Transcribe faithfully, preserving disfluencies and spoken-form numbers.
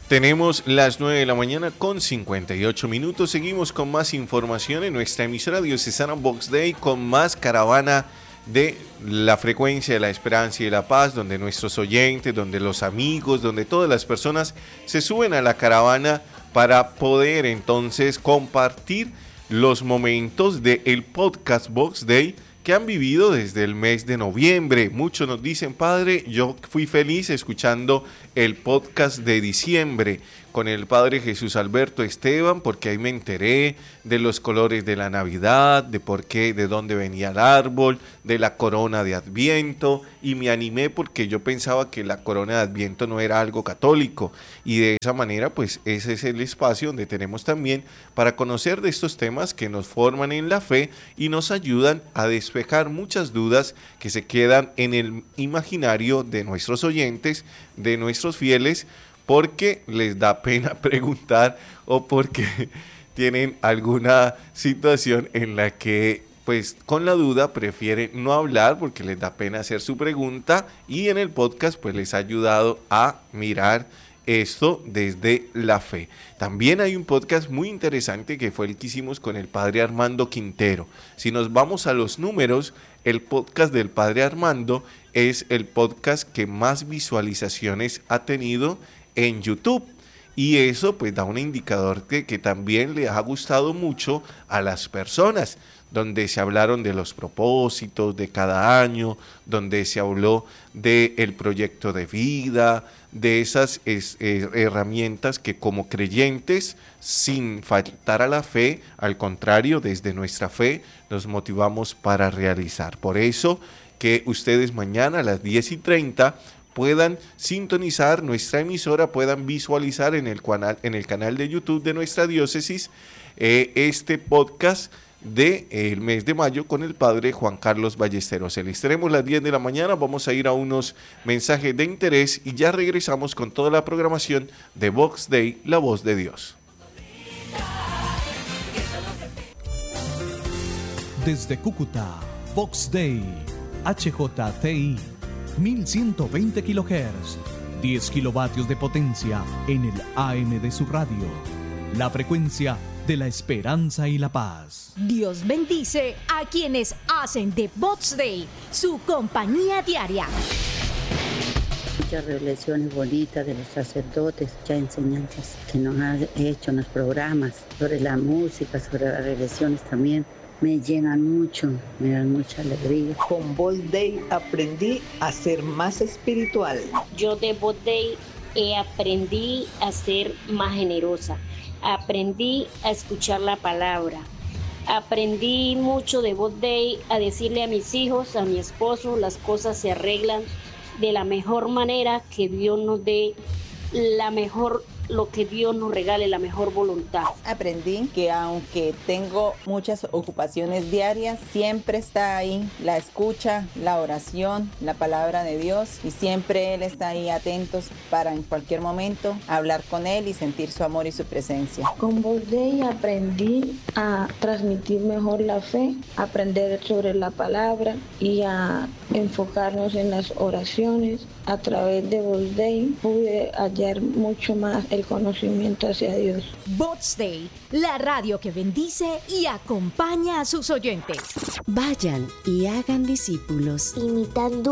Tenemos las nueve de la mañana con cincuenta y ocho minutos. Seguimos con más información en nuestra emisora diocesana Vox Dei, con más caravana de la frecuencia de la esperanza y de la paz, donde nuestros oyentes, donde los amigos, donde todas las personas se suben a la caravana para poder entonces compartir los momentos del podcast Vox Dei que han vivido desde el mes de noviembre. Muchos nos dicen: padre, yo fui feliz escuchando el podcast de diciembre con el padre Jesús Alberto Esteban, porque ahí me enteré de los colores de la Navidad, de por qué, de dónde venía el árbol, de la corona de Adviento, y me animé porque yo pensaba que la corona de Adviento no era algo católico, y de esa manera pues ese es el espacio donde tenemos también para conocer de estos temas que nos forman en la fe y nos ayudan a despejar muchas dudas que se quedan en el imaginario de nuestros oyentes, de nuestros fieles, porque les da pena preguntar o porque tienen alguna situación en la que pues con la duda prefieren no hablar porque les da pena hacer su pregunta, y en el podcast pues les ha ayudado a mirar esto desde la fe. También hay un podcast muy interesante que fue el que hicimos con el padre Armando Quintero. Si nos vamos a los números, el podcast del padre Armando es el podcast que más visualizaciones ha tenido en YouTube, y eso pues da un indicador que, que también le ha gustado mucho a las personas, donde se hablaron de los propósitos de cada año, donde se habló del proyecto de vida, de esas es, eh, herramientas que como creyentes, sin faltar a la fe, al contrario, desde nuestra fe nos motivamos para realizar. Por eso que ustedes mañana a las diez y treinta puedan sintonizar nuestra emisora, puedan visualizar en el canal, en el canal de YouTube de nuestra diócesis eh, este podcast del de, eh, mes de mayo con el padre Juan Carlos Ballesteros. Les tenemos las diez de la mañana, vamos a ir a unos mensajes de interés y ya regresamos con toda la programación de Vox Dei, la voz de Dios. Desde Cúcuta, Vox Dei, H J T I, mil ciento veinte kilohertz, diez kilovatios de potencia en el A M de su radio. La frecuencia de la esperanza y la paz. Dios bendice a quienes hacen de Vox Dei su compañía diaria. Muchas revelaciones bonitas de los sacerdotes, muchas enseñanzas que nos han hecho en los programas, sobre la música, sobre las revelaciones también. Me llenan mucho, me dan mucha alegría. Con Vox Dei aprendí a ser más espiritual. Yo de Vox Dei eh, aprendí a ser más generosa. Aprendí a escuchar la palabra. Aprendí mucho de Vox Dei a decirle a mis hijos, a mi esposo, las cosas se arreglan de la mejor manera, que Dios nos dé la mejor, lo que Dios nos regale, la mejor voluntad. Aprendí que aunque tengo muchas ocupaciones diarias, siempre está ahí la escucha, la oración, la palabra de Dios, y siempre Él está ahí atentos para en cualquier momento hablar con Él y sentir su amor y su presencia. Con Vox Dei aprendí a transmitir mejor la fe, aprender sobre la palabra y a enfocarnos en las oraciones. A través de Vox Dei pude hallar mucho más el conocimiento hacia Dios. Vox Dei, la radio que bendice y acompaña a sus oyentes. Vayan y hagan discípulos, imitando